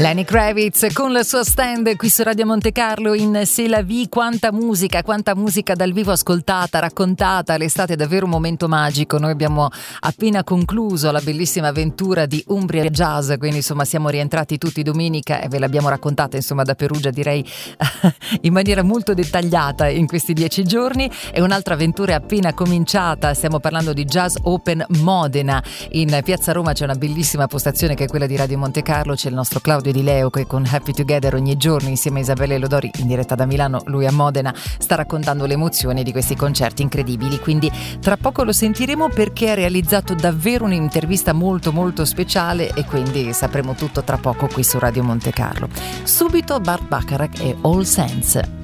Lenny Kravitz con la sua stand qui su Radio Monte Carlo in C'est la vie. Quanta musica dal vivo ascoltata, raccontata. L'estate è davvero un momento magico. Noi abbiamo appena concluso la bellissima avventura di Umbria Jazz, quindi insomma siamo rientrati tutti domenica e ve l'abbiamo raccontata insomma da Perugia, direi in maniera molto dettagliata in questi 10 giorni. E un'altra avventura è appena cominciata, stiamo parlando di Jazz Open Modena. In Piazza Roma c'è una bellissima postazione che è quella di Radio Monte Carlo, c'è il nostro Claudio Di Leo che con Happy Together ogni giorno insieme a Isabella Lodori in diretta da Milano, lui a Modena, sta raccontando le emozioni di questi concerti incredibili. Quindi tra poco lo sentiremo perché ha realizzato davvero un'intervista molto molto speciale e quindi sapremo tutto tra poco qui su Radio Monte Carlo. Subito Bart Bacharach e All Sense.